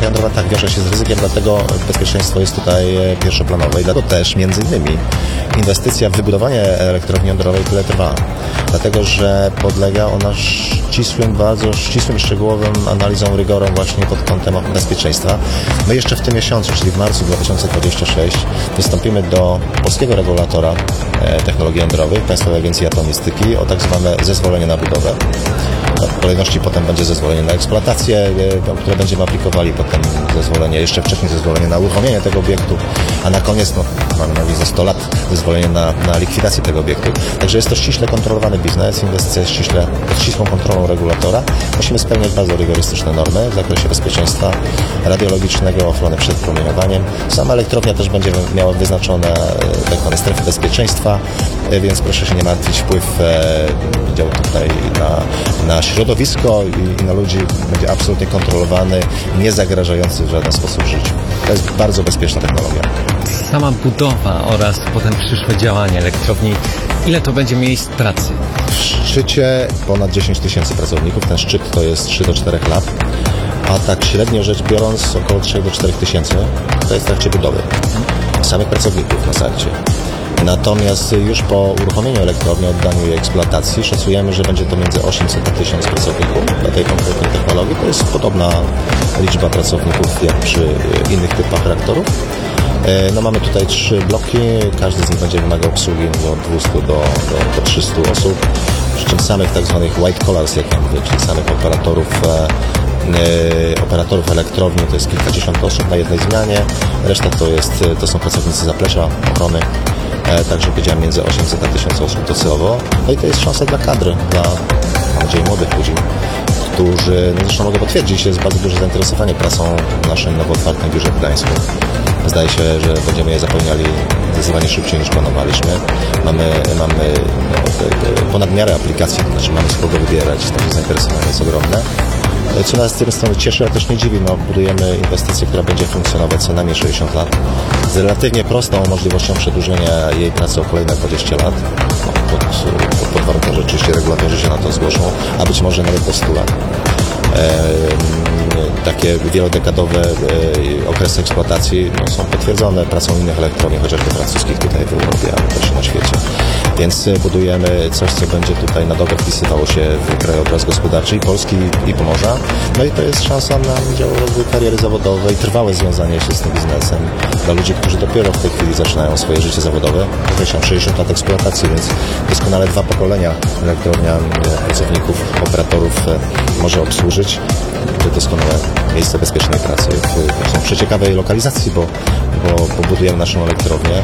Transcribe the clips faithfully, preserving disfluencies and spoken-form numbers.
elektrownia jądrowa tak wiąże się z ryzykiem, dlatego bezpieczeństwo jest tutaj pierwszoplanowe i dlatego też między innymi inwestycja w wybudowanie elektrowni jądrowej tyle trwa. Dlatego, że podlega ona ścisłym, bardzo ścisłym, szczegółowym analizom, rygorom właśnie pod kątem bezpieczeństwa. My jeszcze w tym miesiącu, czyli w marcu dwa tysiące dwudziestym szóstym, wystąpimy do polskiego regulatora technologii jądrowych, Państwowej Agencji Atomistyki, o tak zwane zezwolenie na budowę. W kolejności potem będzie zezwolenie na eksploatację, które będziemy aplikowali, potem zezwolenie, jeszcze wcześniej zezwolenie na uruchomienie tego obiektu, a na koniec, no, mamy na widzę sto lat, zezwolenie na, na likwidację tego obiektu. Także jest to ściśle kontrolowany biznes, inwestycja jest ściśle pod ścisłą kontrolą regulatora. Musimy spełniać bardzo rygorystyczne normy w zakresie bezpieczeństwa radiologicznego, ochrony przed promieniowaniem. Sama elektrownia też będzie miała wyznaczone tak zwane strefy bezpieczeństwa, więc proszę się nie martwić, wpływ działu tutaj na, na środowisko i, i na ludzi będzie absolutnie kontrolowany, nie zagrażający w żaden sposób życiu. To jest bardzo bezpieczna technologia. Sama budowa oraz potem przyszłe działanie elektrowni, ile to będzie miejsc pracy? W szczycie ponad dziesięć tysięcy pracowników, ten szczyt to jest trzy do czterech lat, a tak średnio rzecz biorąc około trzy do czterech tysięcy, to jest w trakcie budowy samych pracowników na starcie. Natomiast już po uruchomieniu elektrowni, oddaniu jej eksploatacji szacujemy, że będzie to między osiemset a tysiąc pracowników dla tej konkretnej technologii. To jest podobna liczba pracowników jak przy innych typach reaktorów. No, mamy tutaj trzy bloki, każdy z nich będzie wymagał obsługi od dwustu do, do, do trzystu osób, przy czym samych tak zwanych white collars, jak ja mówię, czyli samych operatorów e, operatorów elektrowni to jest kilkadziesiąt osób na jednej zmianie, reszta to, jest, to są pracownicy zaplecza, ochrony. Także powiedziałem między osiemset a tysiąc osób docelowo. No i to jest szansa dla kadry, dla, mam nadzieję, młodych ludzi, którzy, no zresztą mogę potwierdzić, jest bardzo duże zainteresowanie pracą w naszym nowo otwartym biurze w Gdańsku. Zdaje się, że będziemy je zapełniali zdecydowanie szybciej niż planowaliśmy. Mamy, mamy no, ponad miarę aplikacji, to znaczy mamy z kogo wybierać, także zainteresowanie jest ogromne. Co nas z tej strony cieszy, a też nie dziwi, no, budujemy inwestycję, która będzie funkcjonować co najmniej sześćdziesiąt lat, z relatywnie prostą możliwością przedłużenia jej pracy o kolejne dwadzieścia lat, no, pod, pod, pod warunkiem, że oczywiście regulatorzy się na to zgłoszą, a być może nawet po stu lat. Takie wielodekadowe okresy eksploatacji no, są potwierdzone pracą innych elektrowni, chociażby francuskich tutaj w Europie, ale też na świecie. Więc budujemy coś, co będzie tutaj na dobre wpisywało się w krajobraz gospodarczy i Polski i Pomorza. No i to jest szansa na udział w rozwoju kariery zawodowej, trwałe związanie się z tym biznesem dla ludzi, którzy dopiero w tej chwili zaczynają swoje życie zawodowe. Określam sześćdziesiąt lat eksploatacji, więc doskonale dwa pokolenia elektrownia pracowników, operatorów może obsłużyć. To doskonałe miejsce bezpiecznej pracy w, w przeciekawej lokalizacji, bo, bo, bo budujemy naszą elektrownię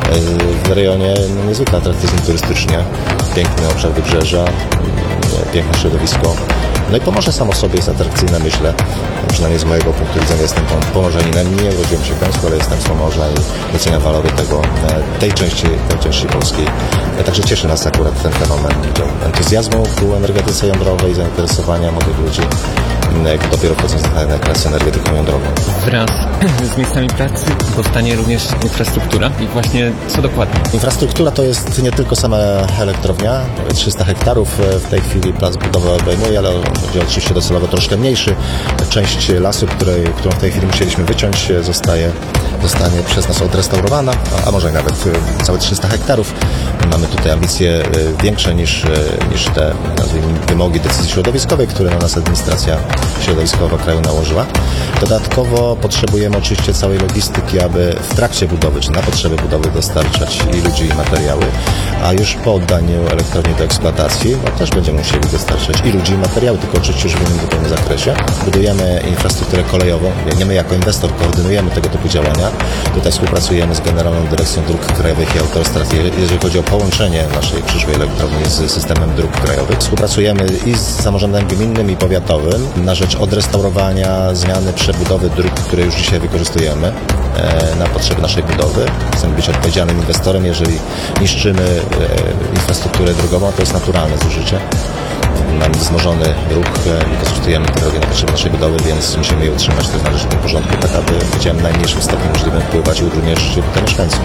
w rejonie no, niezwykle atrakcyjnym turystycznie, piękny obszar wybrzeża, piękne środowisko. No i Pomorze samo w sobie jest atrakcyjne, myślę, przynajmniej z mojego punktu widzenia jestem Pomorzeninem, nie urodziłem się w Gdańsku, ale jestem z Pomorza i doceniam walory tego, tej części, tej części Polski. Także cieszy nas akurat ten fenomen entuzjazmu ku energetyce jądrowej, zainteresowania młodych ludzi, dopiero wchodząc na klasę energetyką jądrową. Wraz z miejscami pracy powstanie również infrastruktura i właśnie co dokładnie? Infrastruktura to jest nie tylko sama elektrownia, trzysta hektarów w tej chwili plac budowy obejmuje, ale będzie oczywiście docelowo troszkę mniejszy. Część lasu, której, którą w tej chwili musieliśmy wyciąć, zostaje, zostanie przez nas odrestaurowana, a, a może nawet całe trzysta hektarów. Mamy tutaj ambicje większe niż, niż te, nazwijmy, wymogi decyzji środowiskowej, które na nas administracja środowiskowa kraju nałożyła. Dodatkowo potrzebujemy oczywiście całej logistyki, aby w trakcie budowy, czy na potrzeby budowy dostarczać i ludzi, i materiały, a już po oddaniu elektrowni do eksploatacji, no też będziemy musieli dostarczać i ludzi, i materiały, tylko oczywiście już w innym zupełnie zakresie. Budujemy infrastrukturę kolejową, nie my jako inwestor koordynujemy tego typu działania. Tutaj współpracujemy z Generalną Dyrekcją Dróg Krajowych i Autostrad, jeżeli chodzi o połączenie naszej przyszłej elektrowni z systemem dróg krajowych. Współpracujemy i z samorządem gminnym, i powiatowym na rzecz odrestaurowania, zmiany, przebudowy dróg, które już dzisiaj wykorzystujemy na potrzeby naszej budowy. Chcemy być odpowiedzialnym inwestorem, jeżeli niszczymy infrastrukturę drogową, to jest naturalne zużycie. Mamy wzmożony ruch, wykorzystujemy te drogi na potrzeby naszej budowy, więc musimy je utrzymać w należytym porządku, tak aby w najmniejszym stopniu możliwym wpływać i utrudniać życie tutaj mieszkańców.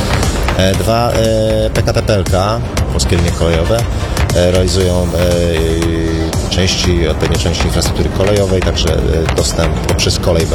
Dwa, P K P P L K, Polskie Linie Kolejowe, realizują części, odpowiednie części infrastruktury kolejowej, także dostęp poprzez kolej